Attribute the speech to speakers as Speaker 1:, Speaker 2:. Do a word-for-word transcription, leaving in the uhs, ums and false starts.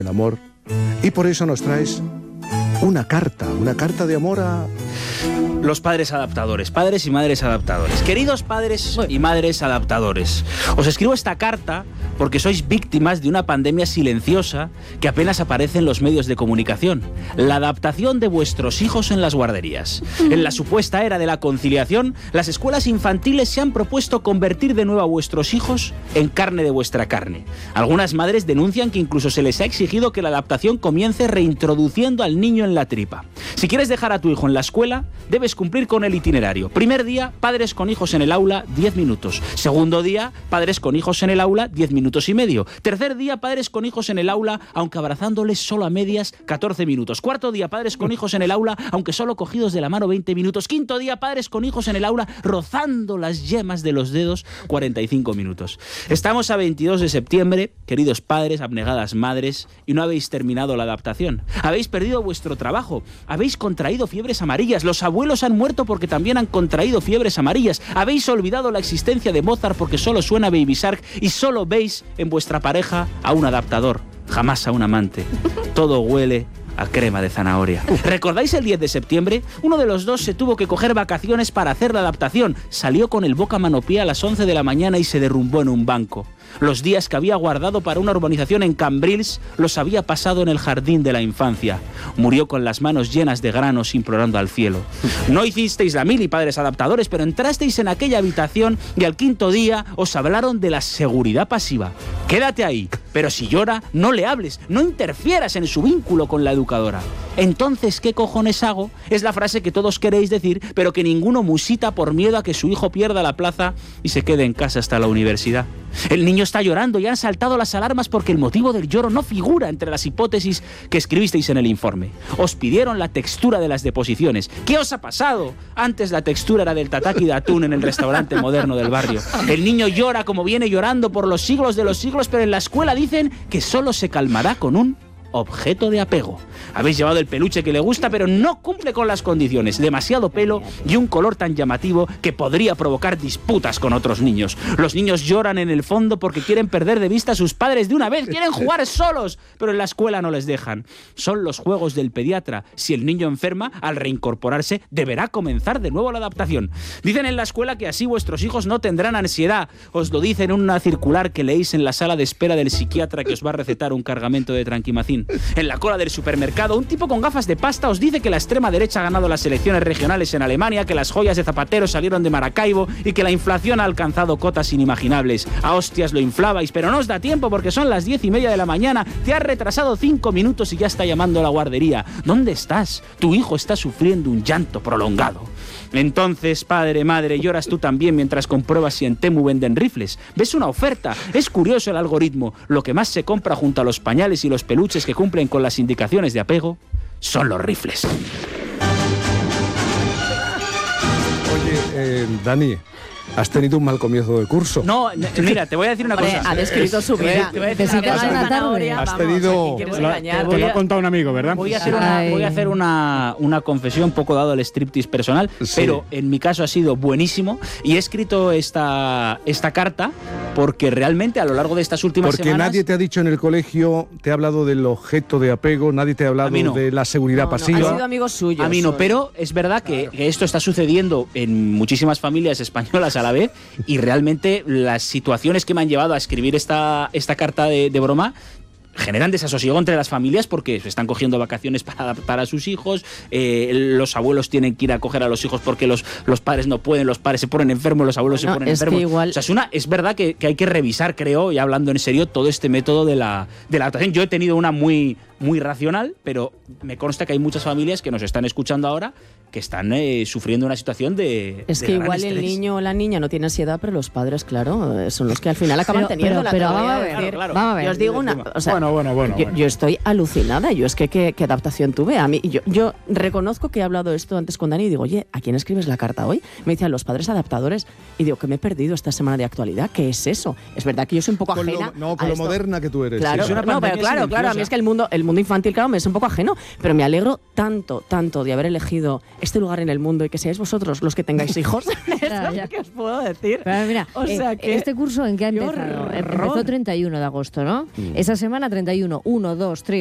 Speaker 1: el amor. Y por eso nos traes una carta, una carta de amor a...
Speaker 2: Los padres adaptadores, padres y madres adaptadores. Queridos padres y madres adaptadores, os escribo esta carta porque sois víctimas de una pandemia silenciosa que apenas aparece en los medios de comunicación. La adaptación de vuestros hijos en las guarderías. En la supuesta era de la conciliación, las escuelas infantiles se han propuesto convertir de nuevo a vuestros hijos en carne de vuestra carne. Algunas madres denuncian que incluso se les ha exigido que la adaptación comience reintroduciendo al niño en la tripa. Si quieres dejar a tu hijo en la escuela, debes cumplir con el itinerario. Primer día, padres con hijos en el aula, diez minutos. Segundo día, padres con hijos en el aula, diez minutos y medio. Tercer día, padres con hijos en el aula, aunque abrazándoles solo a medias, catorce minutos. Cuarto día, padres con hijos en el aula, aunque solo cogidos de la mano, veinte minutos. Quinto día, padres con hijos en el aula, rozando las yemas de los dedos, cuarenta y cinco minutos. Estamos a veintidós de septiembre, queridos padres, abnegadas madres, y no habéis terminado la adaptación. Habéis perdido vuestro trabajo, habéis contraído fiebres amarillas, los abuelos han muerto porque también han contraído fiebres amarillas, habéis olvidado la existencia de Mozart porque solo suena Baby Shark y solo veis en vuestra pareja a un adaptador, jamás a un amante. Todo huele a crema de zanahoria. ¿Recordáis el diez de septiembre? Uno de los dos se tuvo que coger vacaciones para hacer la adaptación. Salió con el boca manopié a las once de la mañana y se derrumbó en un banco. Los días que había guardado para una urbanización en Cambrils los había pasado en el jardín de la infancia. Murió con las manos llenas de granos implorando al cielo. No hicisteis la mili, padres adaptadores, pero entrasteis en aquella habitación y al quinto día os hablaron de la seguridad pasiva. Quédate ahí, pero si llora, no le hables, no interfieras en su vínculo con la educadora. Entonces, ¿qué cojones hago? Es la frase que todos queréis decir, pero que ninguno musita por miedo a que su hijo pierda la plaza y se quede en casa hasta la universidad. El niño está llorando y han saltado las alarmas porque el motivo del lloro no figura entre las hipótesis que escribisteis en el informe. Os pidieron la textura de las deposiciones. ¿Qué os ha pasado? Antes la textura era del tataki de atún en el restaurante moderno del barrio. El niño llora como viene llorando por los siglos de los siglos, pero en la escuela dicen que solo se calmará con un objeto de apego. Habéis llevado el peluche que le gusta, pero no cumple con las condiciones. Demasiado pelo y un color tan llamativo que podría provocar disputas con otros niños. Los niños lloran en el fondo porque quieren perder de vista a sus padres de una vez. Quieren jugar solos, pero en la escuela no les dejan. Son los juegos del pediatra. Si el niño enferma, al reincorporarse, deberá comenzar de nuevo la adaptación. Dicen en la escuela que así vuestros hijos no tendrán ansiedad. Os lo dicen en una circular que leéis en la sala de espera del psiquiatra que os va a recetar un cargamento de Tranquimacin. En la cola del supermercado, un tipo con gafas de pasta os dice que la extrema derecha ha ganado las elecciones regionales en Alemania, que las joyas de Zapatero salieron de Maracaibo y que la inflación ha alcanzado cotas inimaginables. A hostias lo inflabais, pero no os da tiempo porque son las diez y media de la mañana. Te has retrasado cinco minutos y ya está llamando a la guardería. ¿Dónde estás? Tu hijo está sufriendo un llanto prolongado. Entonces, padre, madre, lloras tú también mientras compruebas si en Temu venden rifles. Ves una oferta. Es curioso el algoritmo. Lo que más se compra junto a los pañales y los peluches que cumplen con las indicaciones de apego son los rifles.
Speaker 1: Oye, eh, Dani, has tenido un mal comienzo de curso.
Speaker 2: No, mira, te voy a decir una cosa.
Speaker 3: Ha descrito su vida.
Speaker 4: Necesitas una tarde.
Speaker 1: Has tenido...
Speaker 3: Te
Speaker 5: Te lo ha contado un amigo, ¿verdad?
Speaker 2: Voy a hacer una, voy a hacer una, una confesión, poco dado el striptease personal, sí. Pero en mi caso ha sido buenísimo y he escrito esta, esta carta porque realmente a lo largo de estas últimas
Speaker 1: porque
Speaker 2: semanas...
Speaker 1: Porque nadie te ha dicho en el colegio, te ha hablado del objeto de apego, nadie te ha hablado no. de la seguridad
Speaker 3: no, no,
Speaker 1: pasiva.
Speaker 3: Han sido amigos suyos.
Speaker 2: A mí no, pero es verdad que, que esto está sucediendo en muchísimas familias españolas a la vez y realmente las situaciones que me han llevado a escribir esta, esta carta de, de broma generan desasosiego entre las familias porque se están cogiendo vacaciones para adaptar a sus hijos, eh, los abuelos tienen que ir a coger a los hijos porque los, los padres no pueden, los padres se ponen enfermos, los abuelos
Speaker 3: no,
Speaker 2: se ponen
Speaker 3: es
Speaker 2: enfermos.
Speaker 3: Que igual...
Speaker 2: O sea, es, una, es verdad que, que hay que revisar, creo, y hablando en serio, todo este método de la, de la adaptación. Yo he tenido una muy, muy racional, pero me consta que hay muchas familias que nos están escuchando ahora que están eh, sufriendo una situación de
Speaker 3: Es
Speaker 2: de
Speaker 3: que
Speaker 2: gran
Speaker 3: igual
Speaker 2: estrés.
Speaker 3: El niño o la niña no tiene ansiedad, pero los padres, claro, son los que al final acaban
Speaker 4: pero,
Speaker 3: teniendo
Speaker 4: pero,
Speaker 3: la
Speaker 4: pero
Speaker 3: teoría
Speaker 4: vamos a
Speaker 3: de
Speaker 4: ver,
Speaker 3: decir,
Speaker 2: claro,
Speaker 4: vamos a ver.
Speaker 3: Yo os digo una... O sea,
Speaker 5: bueno, bueno, bueno,
Speaker 3: yo,
Speaker 5: bueno.
Speaker 3: yo estoy alucinada. Yo es que qué, qué adaptación tuve. A mí, yo, yo reconozco que he hablado esto antes con Dani y digo, oye, ¿a quién escribes la carta hoy? Me decían los padres adaptadores y digo, que me he perdido esta semana de actualidad. ¿Qué es eso? Es verdad que yo soy un poco
Speaker 1: Con
Speaker 3: ajena
Speaker 1: lo, no, con
Speaker 3: a
Speaker 1: lo
Speaker 3: esto.
Speaker 1: moderna que tú eres.
Speaker 3: Claro,
Speaker 1: sí.
Speaker 2: una
Speaker 3: no, pero
Speaker 2: pandemia
Speaker 3: claro, claro, a mí
Speaker 2: silenciosa.
Speaker 3: es que el mundo, el mundo infantil, claro, me es un poco ajeno, pero me alegro tanto, tanto de haber elegido este lugar en el mundo y que seáis vosotros los que tengáis hijos. Eso
Speaker 4: Ya, ya.
Speaker 3: es lo que os puedo decir.
Speaker 4: Pero mira,
Speaker 3: O sea
Speaker 4: eh,
Speaker 3: que-
Speaker 4: ¿este curso en qué ha
Speaker 3: ¡Qué
Speaker 4: empezado?
Speaker 3: horror!
Speaker 4: Empezó treinta y uno de agosto, ¿no? Esa semana treinta y uno, uno, dos, tres.